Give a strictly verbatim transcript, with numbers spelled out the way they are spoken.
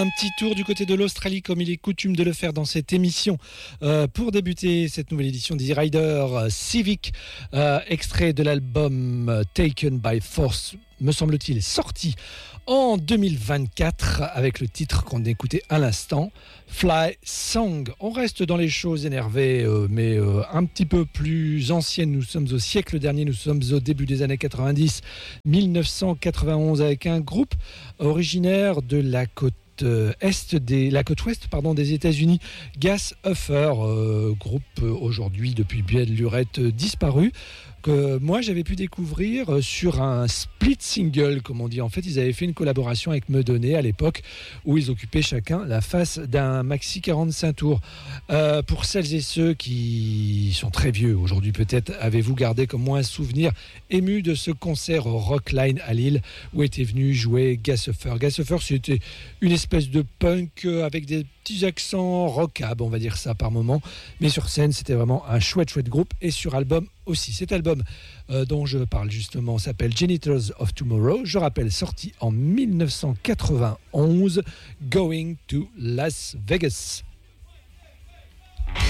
Un petit tour du côté de l'Australie, comme il est coutume de le faire dans cette émission. Euh, pour débuter cette nouvelle édition d'Easy Rider, euh, Civic, euh, extrait de l'album euh, Taken by Force, me semble-t-il, sorti en deux mille vingt-quatre avec le titre qu'on écoutait à l'instant, Fly Song. On reste dans les choses énervées, euh, mais euh, un petit peu plus anciennes. Nous sommes au siècle dernier, nous sommes au début des années quatre-vingt-dix, dix-neuf cent quatre-vingt-onze, avec un groupe originaire de la côte Est des, la côte ouest pardon, des États-Unis, Gas Huffer, euh, groupe euh, aujourd'hui depuis bien de lurette euh, disparu, que moi j'avais pu découvrir sur un split single, comme on dit. En fait, ils avaient fait une collaboration avec Medonné à l'époque, où ils occupaient chacun la face d'un maxi quarante-cinq tours. Euh, pour celles et ceux qui sont très vieux aujourd'hui, peut-être avez-vous gardé comme moi un souvenir ému de ce concert au Rockline à Lille, où était venu jouer Gas Huffer. Gas Huffer, c'était une espèce de punk avec des petits accents rockab, on va dire ça par moment, mais sur scène c'était vraiment un chouette chouette groupe, et sur album aussi. Cet album euh, dont je parle justement s'appelle Janitors of Tomorrow, je rappelle, sorti en dix-neuf cent quatre-vingt-onze, Going to Las Vegas.